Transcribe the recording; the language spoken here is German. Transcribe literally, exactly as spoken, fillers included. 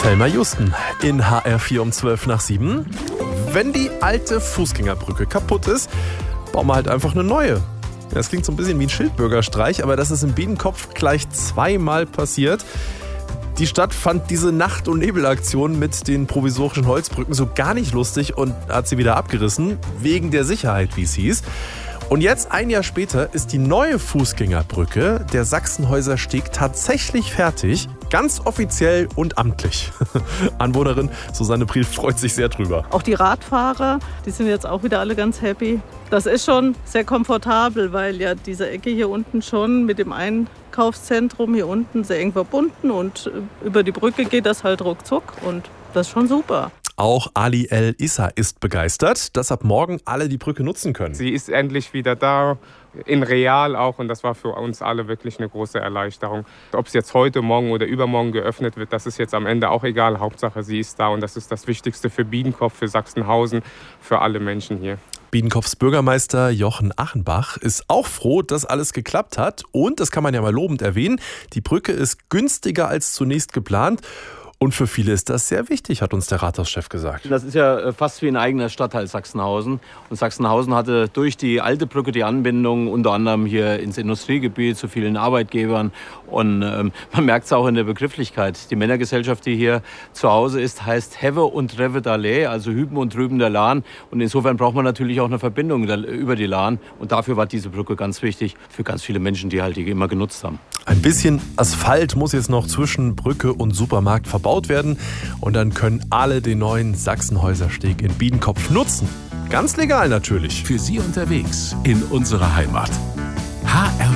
Thelma Justen in H R vier um zwölf nach sieben. Wenn die alte Fußgängerbrücke kaputt ist, bauen wir halt einfach eine neue. Das klingt so ein bisschen wie ein Schildbürgerstreich, aber das ist in Biedenkopf gleich zweimal passiert. Die Stadt fand diese Nacht- und Nebelaktion mit den provisorischen Holzbrücken so gar nicht lustig und hat sie wieder abgerissen, wegen der Sicherheit, wie es hieß. Und jetzt, ein Jahr später, ist die neue Fußgängerbrücke, der Sachsenhäuser Steg, tatsächlich fertig. Ganz offiziell und amtlich. Anwohnerin Susanne Priel freut sich sehr drüber. Auch die Radfahrer, die sind jetzt auch wieder alle ganz happy. Das ist schon sehr komfortabel, weil ja diese Ecke hier unten schon mit dem Einkaufszentrum hier unten sehr eng verbunden und über die Brücke geht das halt ruckzuck und das ist schon super. Auch Ali El Issa ist begeistert, dass ab morgen alle die Brücke nutzen können. Sie ist endlich wieder da, in real auch, und das war für uns alle wirklich eine große Erleichterung. Ob es jetzt heute, morgen oder übermorgen geöffnet wird, das ist jetzt am Ende auch egal. Hauptsache, sie ist da und das ist das Wichtigste für Biedenkopf, für Sachsenhausen, für alle Menschen hier. Biedenkopfs Bürgermeister Jochen Achenbach ist auch froh, dass alles geklappt hat. Und, das kann man ja mal lobend erwähnen, die Brücke ist günstiger als zunächst geplant. Und für viele ist das sehr wichtig, hat uns der Rathauschef gesagt. Das ist ja fast wie ein eigener Stadtteil Sachsenhausen. Und Sachsenhausen hatte durch die alte Brücke die Anbindung unter anderem hier ins Industriegebiet zu vielen Arbeitgebern. Und ähm, man merkt es auch in der Begrifflichkeit. Die Männergesellschaft, die hier zu Hause ist, heißt Hewe und Rewe d'Allee, also Hüben und Drüben der Lahn. Und insofern braucht man natürlich auch eine Verbindung über die Lahn. Und dafür war diese Brücke ganz wichtig für ganz viele Menschen, die halt die immer genutzt haben. Ein bisschen Asphalt muss jetzt noch zwischen Brücke und Supermarkt verbaut werden. Und dann können alle den neuen Sachsenhäuser Steg in Biedenkopf nutzen. Ganz legal natürlich. Für Sie unterwegs in unserer Heimat. H R